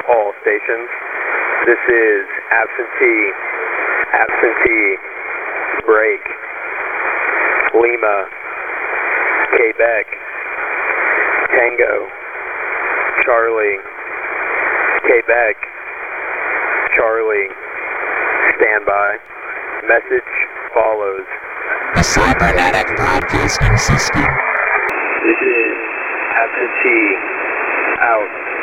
all stations. This is absentee, break, Lima, Quebec, Tango, Charlie, Quebec, Charlie, standby. Message follows. The cybernetic broadcasting system. This is absentee, out.